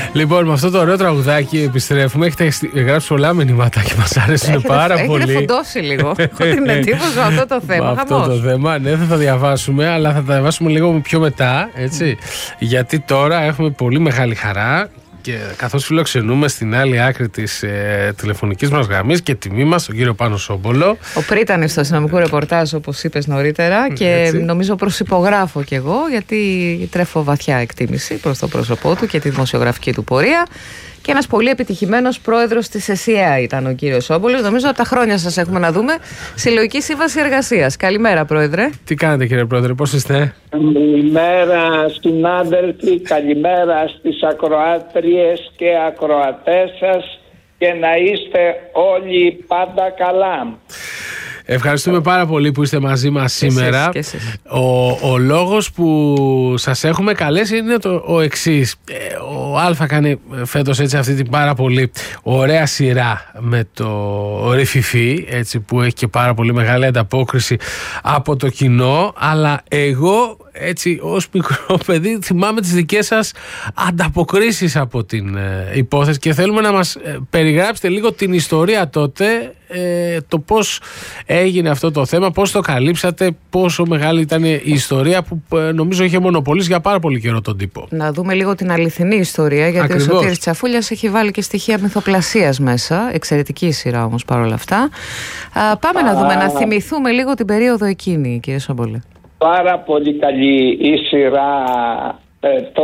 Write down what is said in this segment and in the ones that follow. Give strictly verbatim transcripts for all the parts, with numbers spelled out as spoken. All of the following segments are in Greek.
Λοιπόν, με αυτό το ωραίο τραγουδάκι επιστρέφουμε. Έχετε γράψει πολλά μηνύματα και μας άρεσαν έχετε, πάρα έχετε πολύ. Έχετε φουντώσει λίγο. Έχω την εντύπωση με αυτό το θέμα. Με αυτό το θέμα, ναι, θα τα διαβάσουμε, αλλά θα τα διαβάσουμε λίγο πιο μετά, έτσι. Mm. Γιατί τώρα έχουμε πολύ μεγάλη χαρά. Και καθώς φιλοξενούμε στην άλλη άκρη της ε, τηλεφωνικής μας γραμμής και τιμή μας, τον κύριο Πάνο Σόμπολο. Ο πρίτανης στο αστυνομικό ρεπορτάζ, όπως είπες νωρίτερα, και έτσι. Νομίζω προσυπογράφω κι εγώ, γιατί τρέφω βαθιά εκτίμηση προς το πρόσωπό του και τη δημοσιογραφική του πορεία. Και ένας πολύ επιτυχημένος πρόεδρος της ΕΣΥΑ ήταν ο κύριος Σόμπολος. Νομίζω από τα χρόνια σας έχουμε να δούμε συλλογική σύμβαση εργασίας. Καλημέρα, πρόεδρε. Τι κάνετε, κύριε πρόεδρε, πώς είστε? Καλημέρα συνάδελφοι, καλημέρα στις ακροάτριες και ακροατές σας και να είστε όλοι πάντα καλά. Ευχαριστούμε πάρα πολύ που είστε μαζί μας σήμερα. Και εσείς, και εσείς. Ο, ο λόγος που σας έχουμε καλέσει είναι το, ο εξής. Ο Αλφα κάνει φέτος έτσι αυτή την πάρα πολύ ωραία σειρά με το Ρηφιφί, έτσι, που έχει και πάρα πολύ μεγάλη ανταπόκριση από το κοινό, αλλά εγώ έτσι ως μικρό παιδί θυμάμαι τις δικές σας ανταποκρίσεις από την ε, υπόθεση και θέλουμε να μας ε, περιγράψετε λίγο την ιστορία τότε, ε, το πώς έγινε αυτό το θέμα, πώς το καλύψατε, πόσο μεγάλη ήταν η ιστορία που ε, νομίζω είχε μονοπολίσει για πάρα πολύ καιρό τον τύπο. Να δούμε λίγο την αληθινή ιστορία, γιατί ακριβώς. Ο Σωτήρης Τσαφούλιας έχει βάλει και στοιχεία μυθοπλασίας μέσα, εξαιρετική σειρά όμως παρόλα αυτά. Α, πάμε Α... να δούμε, να θυμηθούμε λίγο την περίοδο εκείνη, κύριε Σόμπολε. Πάρα πολύ καλή η σειρά ε, το,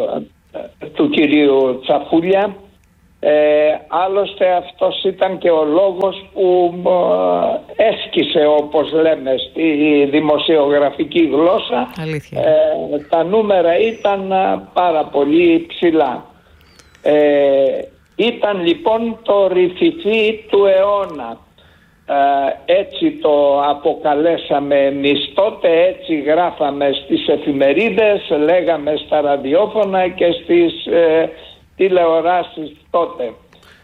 ε, του κυρίου Τσαφούλια. Ε, άλλωστε αυτός ήταν και ο λόγος που ε, έσκησε, όπως λέμε, στη δημοσιογραφική γλώσσα. Αλήθεια. Ε, τα νούμερα ήταν πάρα πολύ ψηλά. Ε, ήταν λοιπόν το Ρηφιφί του αιώνα. Ε, έτσι το αποκαλέσαμε εμείς τότε, έτσι γράφαμε στις εφημερίδες, λέγαμε στα ραδιόφωνα και στις ε, τηλεοράσεις τότε.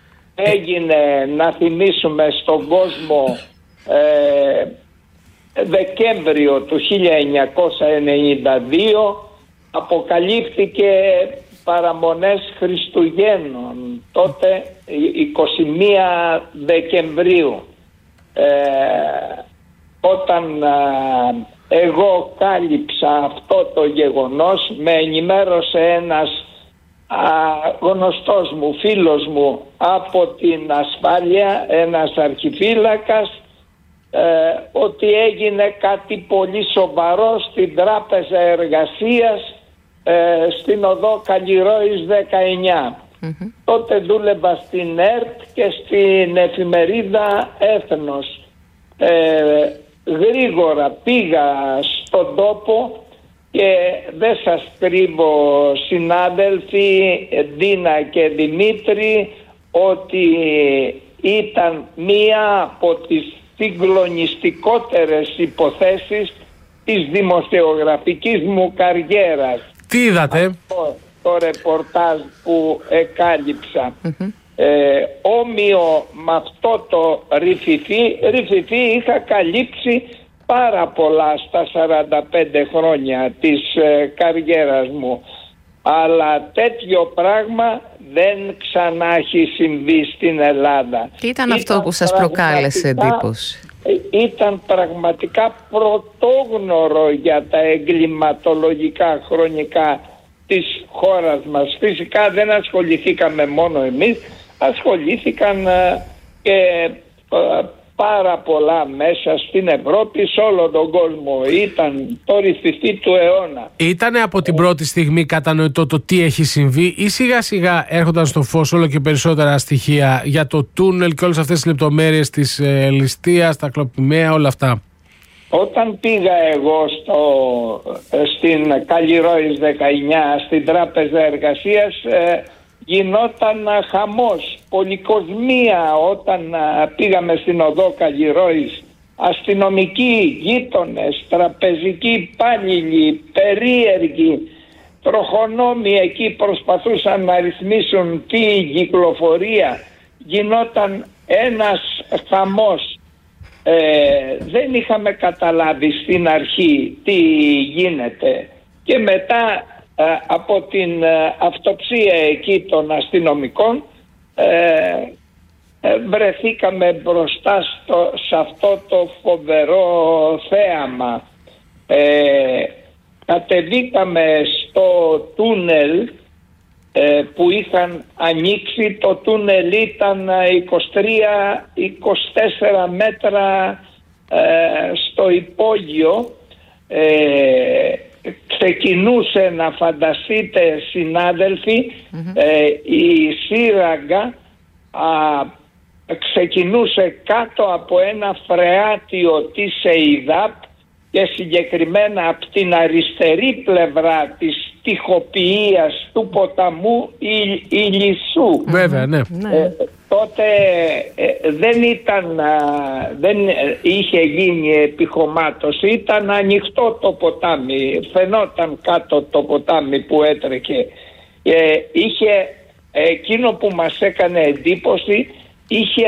Έγινε, να θυμίσουμε στον κόσμο, ε, Δεκέμβριο του χίλια εννιακόσια ενενήντα δύο αποκαλύφθηκε παραμονές Χριστουγέννων, τότε είκοσι μία Δεκεμβρίου. Ε, όταν α, εγώ κάλυψα αυτό το γεγονός, με ενημέρωσε ένας α, γνωστός μου, φίλος μου από την ασφάλεια, ένας αρχιφύλακας, ε, ότι έγινε κάτι πολύ σοβαρό στην Τράπεζα Εργασίας ε, στην οδό Καλλιρόης δεκαεννιά. Mm-hmm. Τότε δούλευα στην ΕΡΤ και στην εφημερίδα Έθνος. Ε, γρήγορα πήγα στον τόπο και δεν σας κρύβω, συνάδελφοι Ντίνα και Δημήτρη, ότι ήταν μία από τις συγκλονιστικότερες υποθέσεις της δημοσιογραφικής μου καριέρας. Τι είδατε? Αυτό, το ρεπορτάζ που εκάλυψα. Mm-hmm. Ε, όμοιο με αυτό το Ρηφιφί, Ρηφιφί είχα καλύψει πάρα πολλά στα σαράντα πέντε χρόνια της ε, καριέρας μου, αλλά τέτοιο πράγμα δεν ξανά έχει συμβεί στην Ελλάδα. Τι ήταν, ήταν αυτό που σας προκάλεσε εντύπωση? Ήταν πραγματικά πρωτόγνωρο για τα εγκληματολογικά χρονικά της χώρας μας. Φυσικά δεν ασχοληθήκαμε μόνο εμείς, ασχολήθηκαν ε, και ε, πάρα πολλά μέσα στην Ευρώπη, σε όλο τον κόσμο. Ήταν το Ρηφιφί του αιώνα. Ήτανε από την πρώτη στιγμή κατανοητό το τι έχει συμβεί ή σιγά σιγά έρχονταν στο φως όλο και περισσότερα στοιχεία για το τούνελ και όλες αυτές τις λεπτομέρειες της ε, ληστείας, τα κλοπημαία, όλα αυτά? Όταν πήγα εγώ στο, στην Καλλιρόης δεκαεννιά, στην Τράπεζα Εργασίας, ε, γινόταν χαμός, πολυκοσμία. Όταν α, πήγαμε στην οδό Καλλιρόης, αστυνομικοί, γείτονες, τραπεζικοί υπάλληλοι, περίεργοι, τροχονόμοι εκεί προσπαθούσαν να ρυθμίσουν τη κυκλοφορία. Γινόταν ένας χαμός. Ε, δεν είχαμε καταλάβει στην αρχή τι γίνεται και μετά από την αυτοψία εκεί των αστυνομικών βρεθήκαμε μπροστά στο, σε αυτό το φοβερό θέαμα. Ε, κατεβήκαμε στο τούνελ ε, που είχαν ανοίξει. Το τούνελ ήταν είκοσι τρία με είκοσι τέσσερα μέτρα ε, στο υπόγειο. Ε, ξεκινούσε, να φανταστείτε συνάδελφοι, mm-hmm. ε, η σύραγγα α, ξεκινούσε κάτω από ένα φρεάτιο της ΕΙΔΑΠ και συγκεκριμένα από την αριστερή πλευρά της τοιχοποιίας του ποταμού Ι, Ηλισσού. Βέβαια, ναι. Ε, τότε ε, δεν ήταν, α, δεν είχε γίνει επιχωμάτωση, ήταν ανοιχτό το ποτάμι, φαινόταν κάτω το ποτάμι που έτρεχε. Ε, είχε, εκείνο που μας έκανε εντύπωση, είχε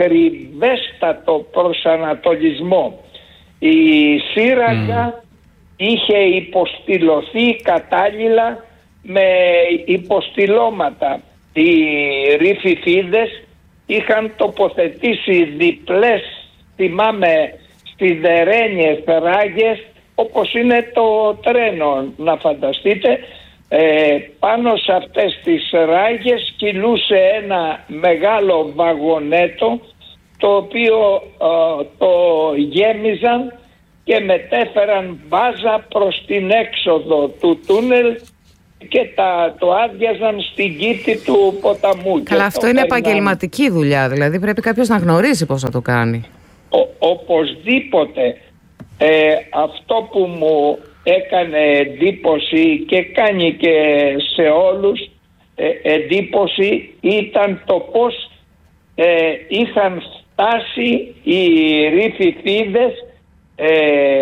ακριβέστατο προσανατολισμό. Η σύραγγα mm. είχε υποστηλωθεί κατάλληλα με υποστηλώματα. Οι ρηφιφίδες είχαν τοποθετήσει διπλές, θυμάμαι, σιδερένιες ράγες, όπως είναι το τρένο, να φανταστείτε. Ε, πάνω σε αυτές τις ράγες κυλούσε ένα μεγάλο βαγονέτο, το οποίο ε, το γέμιζαν και μετέφεραν μπάζα προς την έξοδο του τούνελ και τα, το άδειαζαν στην κήτη του ποταμού. Καλά, αυτό είναι επαγγελματική δουλειά, δηλαδή πρέπει κάποιος να γνωρίζει πώς να το κάνει. Ο, οπωσδήποτε. Ε, αυτό που μου έκανε εντύπωση και κάνει και σε όλους ε, εντύπωση ήταν το πώς ε, είχαν φτάσει οι ρηφιφίδες ε,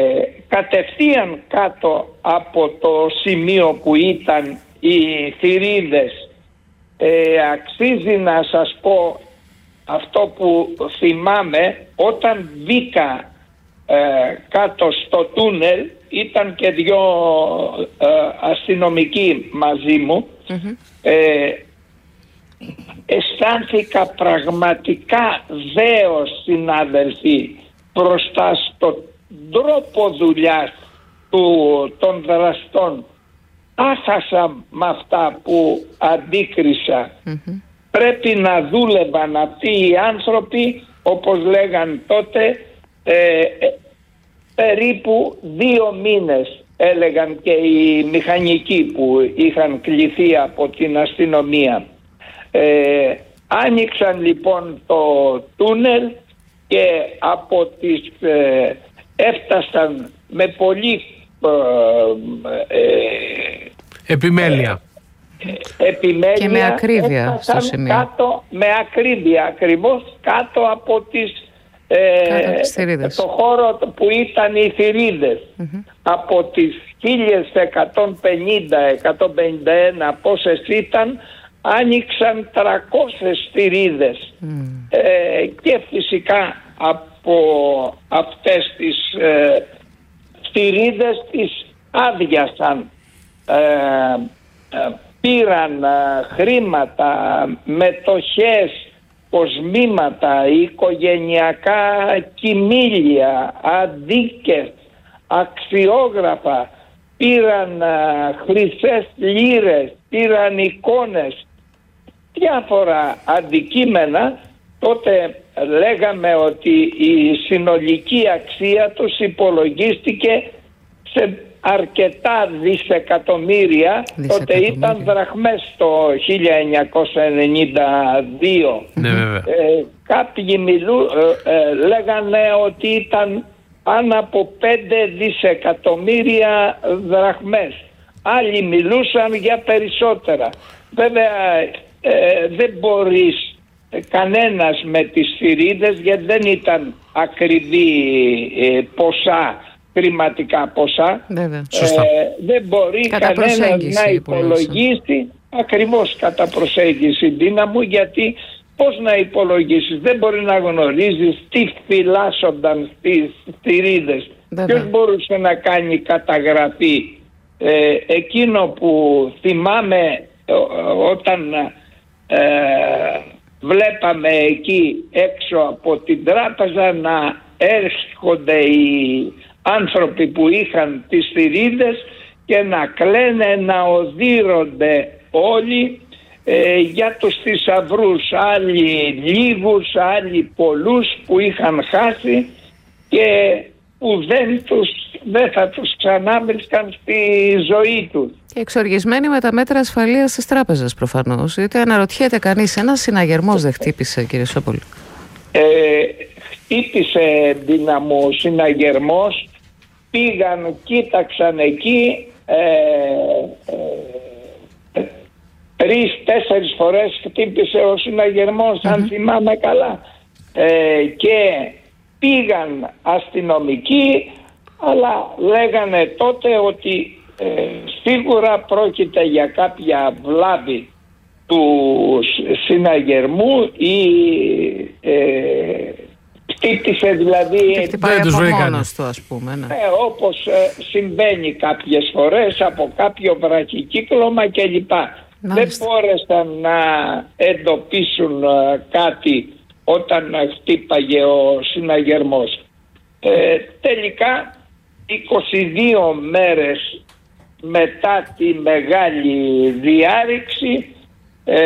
κατευθείαν κάτω από το σημείο που ήταν οι θηρίδες. Ε, αξίζει να σας πω αυτό που θυμάμαι, όταν μπήκα ε, κάτω στο τούνελ, ήταν και δυο ε, αστυνομικοί μαζί μου. Mm-hmm. ε, αισθάνθηκα πραγματικά δέος, συνάδελφοι, μπροστά στον τρόπο δουλειάς του, των δραστών. Άχασα με αυτά που αντίκρισα. Mm-hmm. Πρέπει να δούλευαν αυτοί οι άνθρωποι, όπως λέγαν τότε, ε, ε, περίπου δύο μήνες, έλεγαν και οι μηχανικοί που είχαν κληθεί από την αστυνομία. Ε, άνοιξαν λοιπόν το τούνελ και από τις ε, έφτασαν με πολύ ε, ε, επιμέλεια. Ε, επιμέλεια και με ακρίβεια στο σημείο. Κάτω, με ακρίβεια ακριβώς κάτω από τις Ε, το χώρο που ήταν οι θηρίδες. Mm-hmm. Από τις χίλια εκατόν πενήντα με εκατόν πενήντα ένα πόσες ήταν, άνοιξαν τριακόσιες θηρίδες. Mm. Ε, και φυσικά από αυτές τις ε, θηρίδες τις άδειασαν. Ε, ε, πήραν ε, χρήματα, μετοχές, κοσμήματα, οικογενειακά κοιμήλια, αντίκες, αξιόγραφα, πήραν α, χρυσές λίρες, πήραν εικόνες, διάφορα αντικείμενα. Τότε λέγαμε ότι η συνολική αξία τους υπολογίστηκε σε αρκετά δισεκατομμύρια. Τότε ήταν δραχμές το χίλια εννιακόσια ενενήντα δύο. Ναι, βέβαια. Ε, κάποιοι μιλού, ε, ε, λέγανε ότι ήταν πάνω από πέντε δισεκατομμύρια δραχμές. Άλλοι μιλούσαν για περισσότερα. Βέβαια ε, δεν μπορείς ε, κανένας με τις θηρίδες, γιατί δεν ήταν ακριβή ε, ποσά, χρηματικά ποσά. Βέβαια. Ε, δεν μπορεί κατά κανένας να υπολογίσει ακριβώς κατά προσέγγιση δύναμου, γιατί πώς να υπολογίσεις, δεν μπορεί να γνωρίζεις τι φυλάσσονταν στις θηρίδες. Ποιος μπορούσε να κάνει καταγραφή Ε, εκείνο που θυμάμαι όταν ε, βλέπαμε εκεί έξω από την τράπεζα να έρχονται οι άνθρωποι που είχαν τις θηρίδες και να κλαίνε, να οδύρονται όλοι ε, για τους θησαυρούς, άλλοι λίγους, άλλοι πολλούς που είχαν χάσει και που δεν, τους, δεν θα τους ξανάβρισκαν στη ζωή τους. Και εξοργισμένοι με τα μέτρα ασφαλείας της τράπεζας προφανώς, γιατί αναρωτιέται κανείς, ένας συναγερμός δεν χτύπησε, κύριε Σόπολη? Ε, χτύπησε δύναμο συναγερμός, πήγαν, κοίταξαν εκεί, ε, ε, τρεις, τέσσερις φορές χτύπησε ο συναγερμός, mm-hmm. αν θυμάμαι καλά, ε, και πήγαν αστυνομικοί, αλλά λέγανε τότε ότι ε, σίγουρα πρόκειται για κάποια βλάβη του συναγερμού ή ε, χτύπησε δηλαδή... Χτυπάει από μόνος του, ας πούμε. Ναι. Ε, όπως ε, συμβαίνει κάποιες φορές από κάποιο βραχικύκλωμα κλπ. Δεν μπόρεσαν να εντοπίσουν ε, κάτι όταν χτύπαγε ο συναγερμός. Ε, τελικά είκοσι δύο μέρες μετά τη μεγάλη διάρρηξη ε,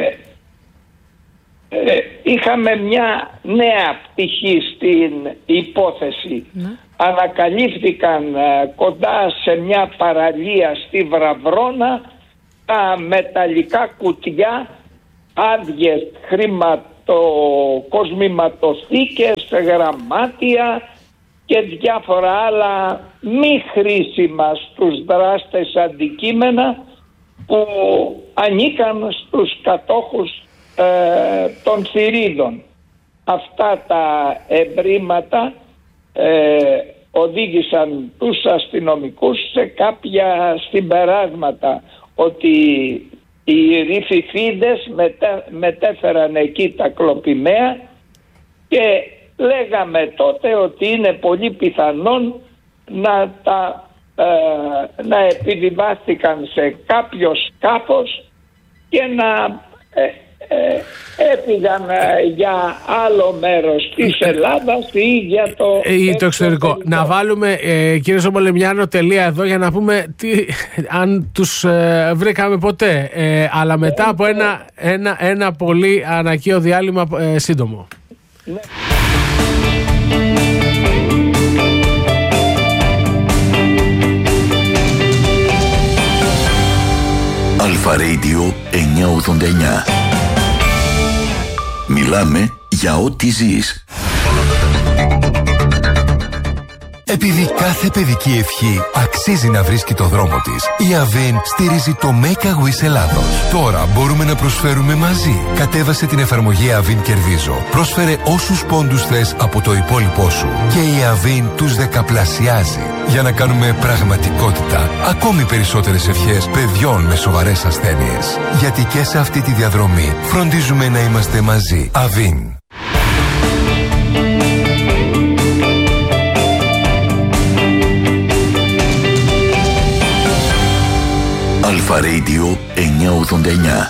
ε, είχαμε μια νέα πτυχή στην υπόθεση. Ναι. Ανακαλύφθηκαν ε, κοντά σε μια παραλία στη Βραβρώνα τα μεταλλικά κουτιά, άδειες χρήματο, κοσμηματοθήκες, γραμμάτια και διάφορα άλλα μη χρήσιμα στους δράστες αντικείμενα που ανήκαν στους κατόχους ε, των θηρίδων. Αυτά τα ευρήματα ε, οδήγησαν τους αστυνομικούς σε κάποια συμπεράσματα ότι οι ρηφιφίδες μετέ, μετέφεραν εκεί τα κλοπημαία και λέγαμε τότε ότι είναι πολύ πιθανόν να, τα, ε, να επιβιβάστηκαν σε κάποιο σκάφος και να ε, ε, έφυγαν ε, για άλλο μέρος της Ελλάδας ή για το, ή το εξωτερικό. Να βάλουμε, ε, κύριε Σοπολεμιάνο, τελεία εδώ για να πούμε τι, αν τους ε, βρήκαμε ποτέ. Ε, αλλά μετά από ένα, ένα, ένα πολύ ανακαίο διάλειμμα ε, σύντομο. Ναι. Αλφα Radio εννιακόσια ογδόντα εννιά. Μιλάμε για ό,τι ζεις. Επειδή κάθε παιδική ευχή αξίζει να βρίσκει το δρόμο της, η Avin στηρίζει το Make a Wish Ελλάδος. Τώρα μπορούμε να προσφέρουμε μαζί. Κατέβασε την εφαρμογή Avin Κερδίζω. Πρόσφερε όσους πόντους θες από το υπόλοιπό σου και η Avin τους δεκαπλασιάζει. Για να κάνουμε πραγματικότητα ακόμη περισσότερες ευχές παιδιών με σοβαρές ασθένειες. Γιατί και σε αυτή τη διαδρομή φροντίζουμε να είμαστε μαζί. Avin. Αλφα Radio εννιακόσια ογδόντα εννιά.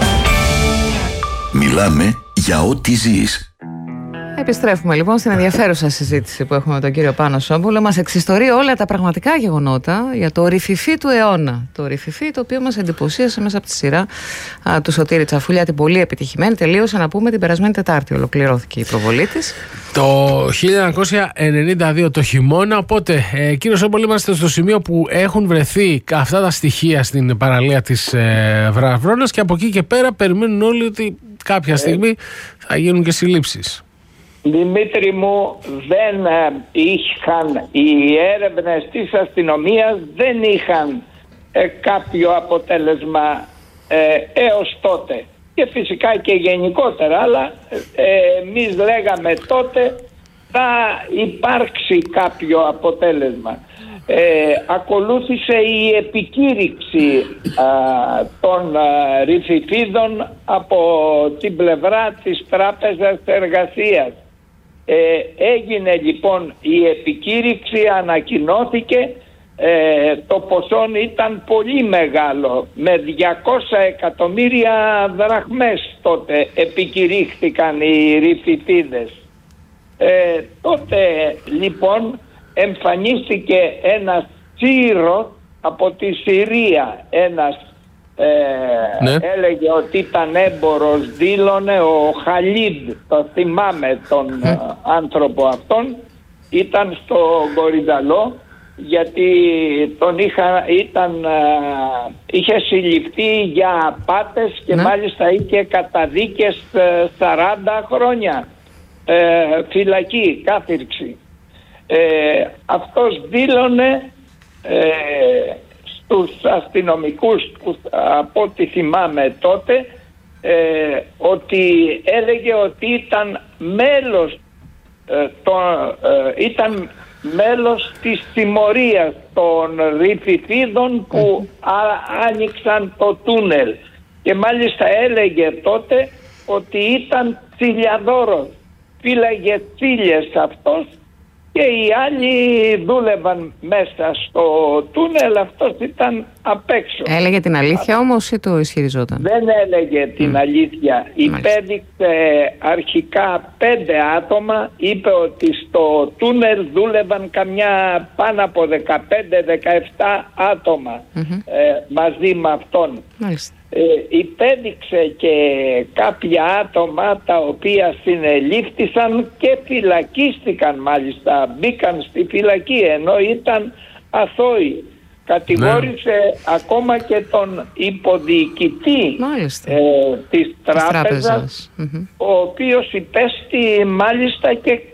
Μιλάμε για ό,τι ζεις. Επιστρέφουμε λοιπόν στην ενδιαφέρουσα συζήτηση που έχουμε με τον κύριο Πάνο Σόμπολο. Μας εξιστορεί όλα τα πραγματικά γεγονότα για το ρηφιφί του αιώνα. Το ρηφιφί το οποίο μας εντυπωσίασε μέσα από τη σειρά α, του Σωτήρη Τσαφούλια, την πολύ επιτυχημένη. Τελείωσε να πούμε την περασμένη Τετάρτη. Ολοκληρώθηκε η προβολή της. Το χίλια εννιακόσια ενενήντα δύο το χειμώνα. Οπότε, ε, κύριο Σόμπολο, είμαστε στο σημείο που έχουν βρεθεί αυτά τα στοιχεία στην παραλία της ε, Βραβρώνας και από εκεί και πέρα περιμένουν όλοι ότι κάποια στιγμή θα γίνουν και συλλήψεις. Δημήτρη μου, δεν είχαν οι έρευνες της αστυνομίας, δεν είχαν ε, κάποιο αποτέλεσμα ε, έως τότε και φυσικά και γενικότερα, αλλά ε, εμείς λέγαμε τότε θα υπάρξει κάποιο αποτέλεσμα. Ε, ακολούθησε η επικήρυξη α, των α, ρηφιφίδων από την πλευρά της Τράπεζας Εργασίας. Ε, έγινε λοιπόν η επικήρυξη, ανακοινώθηκε ε, το ποσό ήταν πολύ μεγάλο, με διακόσια εκατομμύρια δραχμές τότε επικηρύχθηκαν οι Ρηφιθίδες. Ε, τότε λοιπόν εμφανίστηκε ένας Σύρος από τη Συρία, ένας ε, ναι. έλεγε ότι ήταν έμπορος, δήλωνε ο Χαλίδ, το θυμάμαι τον mm. άνθρωπο αυτόν, ήταν στο Κορυδαλό, γιατί τον είχα, ήταν, είχε συλληφθεί για απάτες και ναι. μάλιστα είχε καταδίκες σαράντα χρόνια ε, φυλακή, κάθυρξη. Ε, αυτός δήλωνε ε, στους αστυνομικούς που από ό,τι θυμάμαι τότε ε, ότι έλεγε ότι ήταν μέλος ε, το, ε, ήταν μέλος της συμμορίας των Ρηφιθίδων που α, άνοιξαν το τούνελ, και μάλιστα έλεγε τότε ότι ήταν τσιλιαδόρος, φύλαγε τσίλιες αυτός και οι άλλοι δούλευαν μέσα στο τούνελ, αυτός ήταν απ' έξω. Έλεγε την αλήθεια όμως ή το ισχυριζόταν? Δεν έλεγε την mm. αλήθεια. Υπέδειξε αρχικά πέντε άτομα, είπε ότι στο τούνελ δούλευαν καμιά πάνω από δεκαπέντε δεκαεπτά άτομα mm-hmm. ε, μαζί με αυτόν. Μάλιστα. Ε, υπέδειξε και κάποια άτομα τα οποία συνελήφθησαν και φυλακίστηκαν, μάλιστα μπήκαν στη φυλακή ενώ ήταν αθώοι. Κατηγόρησε ναι. ακόμα και τον υποδιοικητή ε, της τράπεζας, mm-hmm. ο οποίος υπέστη μάλιστα και